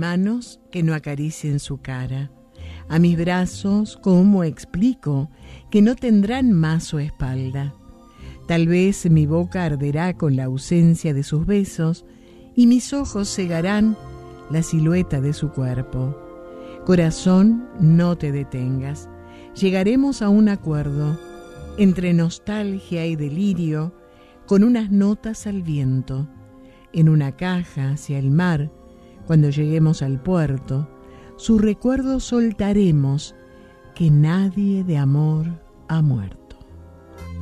manos que no acaricien su cara. A mis brazos, ¿cómo explico que no tendrán más su espalda? Tal vez mi boca arderá con la ausencia de sus besos y mis ojos cegarán la silueta de su cuerpo. Corazón, no te detengas. Llegaremos a un acuerdo entre nostalgia y delirio, con unas notas al viento, en una caja hacia el mar. Cuando lleguemos al puerto, su recuerdo soltaremos, que nadie de amor ha muerto.